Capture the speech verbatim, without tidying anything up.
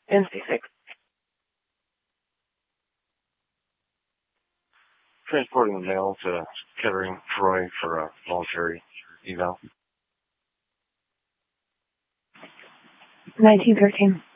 N C six. Transporting the mail to Kettering, Troy for a voluntary eval. nineteen thirteen.